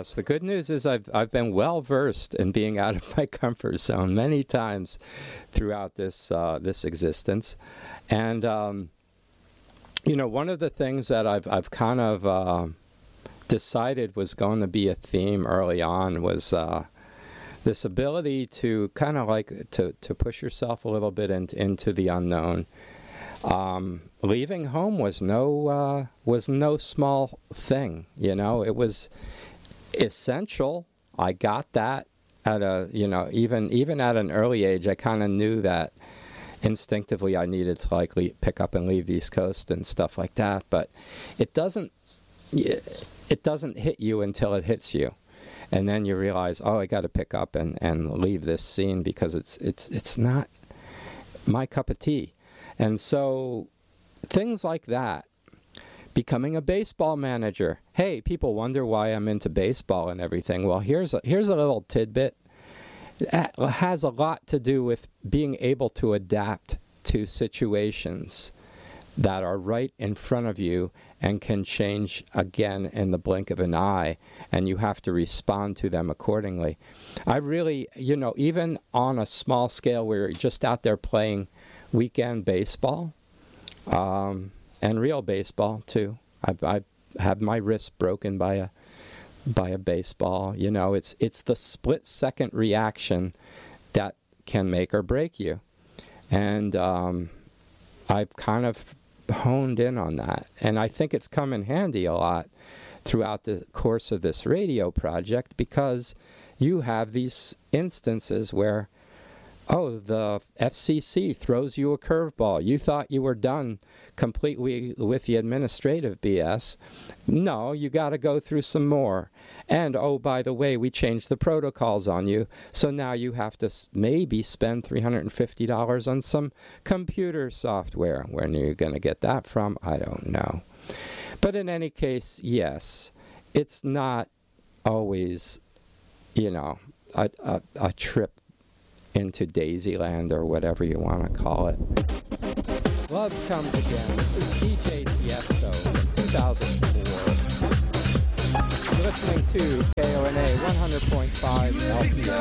Yes, the good news is I've been well versed in being out of my comfort zone many times throughout this existence, and one of the things that I've kind of decided was going to be a theme early on was this ability to kind of like to push yourself a little bit into the unknown. Leaving home was no small thing. It was essential. I got that at even at an early age. I kind of knew that instinctively I needed to pick up and leave the East Coast and stuff like that. But it doesn't hit you until it hits you. And then you realize, oh, I got to pick up and leave this scene because it's not my cup of tea. And so things like that, becoming a baseball manager. Hey, people wonder why I'm into baseball and everything. Well, here's a little tidbit. It has a lot to do with being able to adapt to situations that are right in front of you and can change again in the blink of an eye, and you have to respond to them accordingly. I really, even on a small scale where you're just out there playing weekend baseball, and real baseball too. I've had my wrist broken by a baseball. It's the split-second reaction that can make or break you. And I've kind of honed in on that. And I think it's come in handy a lot throughout the course of this radio project, because you have these instances where, the FCC throws you a curveball. You thought you were done completely with the administrative BS. No, you got to go through some more. And, by the way, we changed the protocols on you, so now you have to maybe spend $350 on some computer software. Where are you going to get that from? I don't know. But in any case, yes, it's not always, a trip into Daisyland or whatever you want to call it. Love Comes Again. This is DJ Tiesto from 2004. You're listening to KONA 100.5 LPS.